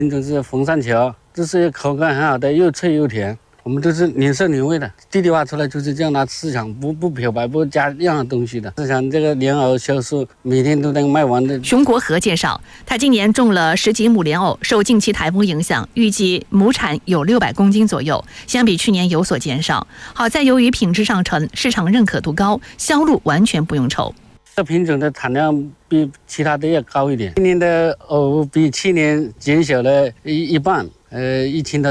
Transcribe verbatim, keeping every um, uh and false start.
品种是红山桥，这是口感很好的，又脆又甜。我们都是零色零味的，地里挖出来就是这样拿市场，不不漂白，不加任何东西的。市场这个莲藕销售每天都能卖完的。 熊国和介绍，他今年种了十几亩莲藕，受近期台风影响，预计亩产有六百公斤左右，相比去年有所减少。好在由于品质上乘，市场认可度高，销路完全不用愁。 这品种的产量比其他的要高一点，今年的藕比去年减小了一一半，呃，一斤的。